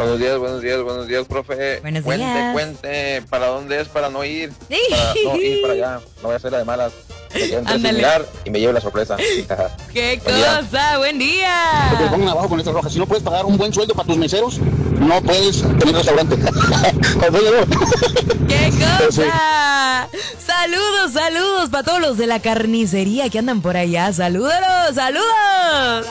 Buenos días, profe. Buenos días. Cuente, ¿para dónde es para no ir? Sí. Para no ir para allá, no voy a hacer la de malas. Me quedo entre sin mirar y me llevo la sorpresa. ¡Qué Buen día. cosa! ¡Buen Que te día! pongan abajo con letras rojas. Si no puedes pagar un buen sueldo para tus meseros, no puedes tener restaurante. ¡Qué cosa! Saludos para todos los de la carnicería que andan por allá. ¡Salúdalos! ¡Saludos!